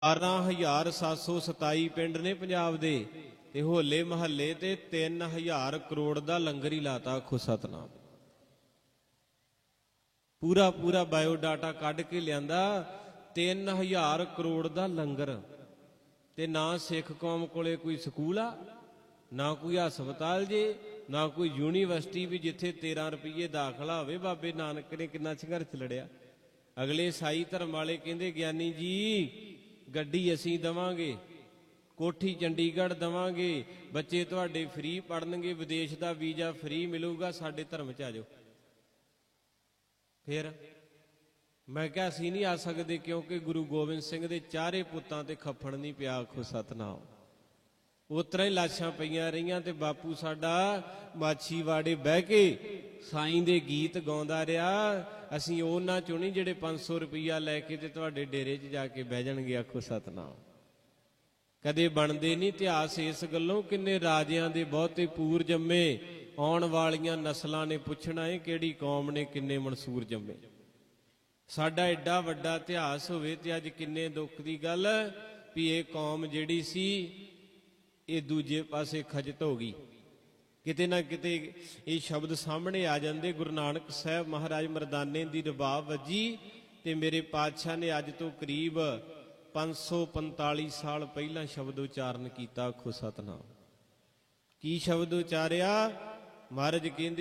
12,727 ਪਿੰਡ ਨੇ ਪੰਜਾਬ ਦੇ ਤੇ ਹੋਲੇ ਮਹੱਲੇ ਤੇ 3,000 ਕਰੋੜ ਦਾ ਲੰਗਰ ਹੀ ਲਾਤਾ। ਆਖੋ ਸਤਨਾਮ। ਪੂਰਾ ਬਾਇਓਡਾਟਾ ਕੱਢ ਕੇ ਲਿਆਂਦਾ। 3,000 ਕਰੋੜ ਦਾ ਲੰਗਰ ਤੇ ਨਾ ਸਿੱਖ ਕੌਮ ਕੋਲੇ ਕੋਈ ਸਕੂਲ ਆ, ਨਾ ਕੋਈ ਹਸਪਤਾਲ ਜੇ, ਨਾ ਕੋਈ ਯੂਨੀਵਰਸਿਟੀ ਵੀ ਜਿੱਥੇ 13 ਰੁਪਏ ਦਾਖਲਾ ਹੋਵੇ। ਬਾਬੇ ਨਾਨਕ ਨੇ ਕਿੰਨਾ ਸੰਘਰਸ਼ ਲੜਿਆ। ਅਗਲੇ ਈਸਾਈ ਧਰਮ ਵਾਲੇ ਕਹਿੰਦੇ ਗਿਆਨੀ ਜੀ ਗੱਡੀ ਅਸੀਂ ਦੇਵਾਂਗੇ, ਕੋਠੀ ਚੰਡੀਗੜ੍ਹ ਦੇਵਾਂਗੇ, ਬੱਚੇ ਤੁਹਾਡੇ ਫ੍ਰੀ ਪੜ੍ਹਨਗੇ, ਵਿਦੇਸ਼ ਦਾ ਵੀਜ਼ਾ ਫ੍ਰੀ ਮਿਲੂਗਾ, ਸਾਡੇ ਧਰਮ 'ਚ ਆ ਜਾਓ। ਫਿਰ ਮੈਂ ਕਿਹਾ ਅਸੀਂ ਨਹੀਂ ਆ ਸਕਦੇ ਕਿਉਂਕਿ ਗੁਰੂ ਗੋਬਿੰਦ ਸਿੰਘ ਦੇ ਚਾਰੇ ਪੁੱਤਾਂ ਤੇ ਖੱਫੜ ਨਹੀਂ ਪਿਆ। ਆਖੋ ਸਤਨਾਮ। ਉਤਰਾ ਹੀ ਲਾਸ਼ਾਂ ਪਈਆਂ ਰਹੀਆਂ ਤੇ ਬਾਪੂ ਸਾਡਾ ਮਾਛੀਵਾੜੇ ਬਹਿ ਕੇ ਸਾਈਂ ਦੇ ਗੀਤ ਗਾਉਂਦਾ ਰਿਹਾ। ਅਸੀਂ ਉਹਨਾਂ ਚੋਂ ਨਹੀਂ ਜਿਹੜੇ 500 ਰੁਪਈਆ ਲੈ ਕੇ ਤੇ ਤੁਹਾਡੇ ਡੇਰੇ 'ਚ ਜਾ ਕੇ ਬਹਿ ਜਾਣਗੇ। ਆਖੋ ਸਤਨਾਮ। ਕਦੇ ਬਣਦੇ ਨਹੀਂ ਇਤਿਹਾਸ ਇਸ ਗੱਲੋਂ। ਕਿੰਨੇ ਰਾਜਿਆਂ ਦੇ ਬਹੁਤੇ ਪੂਰ ਜੰਮੇ, ਆਉਣ ਵਾਲੀਆਂ ਨਸਲਾਂ ਨੇ ਪੁੱਛਣਾ ਹੈ ਕਿਹੜੀ ਕੌਮ ਨੇ ਕਿੰਨੇ ਮਨਸੂਰ ਜੰਮੇ। ਸਾਡਾ ਐਡਾ ਵੱਡਾ ਇਤਿਹਾਸ ਹੋਵੇ ਤੇ ਅੱਜ ਕਿੰਨੇ ਦੁੱਖ ਦੀ ਗੱਲ ਵੀ ਇਹ ਕੌਮ ਜਿਹੜੀ ਸੀ ਇਹ ਦੂਜੇ ਪਾਸੇ ਖਜਤ ਹੋ ਗਈ। ਕਿਤੇ ਨਾ ਕਿਤੇ ਇਹ ਸ਼ਬਦ ਸਾਹਮਣੇ ਆ ਜਾਂਦੇ। ਗੁਰੂ ਨਾਨਕ ਸਾਹਿਬ ਮਹਾਰਾਜ ਮਰਦਾਨੇ ਦੀ ਰਬਾਬ ਵੱਜੀ ਤੇ ਮੇਰੇ ਪਾਤਸ਼ਾਹ ਨੇ ਅੱਜ ਤੋਂ ਕਰੀਬ 545 ਸਾਲ ਪਹਿਲਾਂ ਸ਼ਬਦ ਉਚਾਰਨ ਕੀਤਾ। ਆਖੋ ਸਤਨਾਮ। ਕੀ ਸ਼ਬਦ ਉਚਾਰਿਆ? ਮਹਾਰਾਜ ਕਹਿੰਦੇ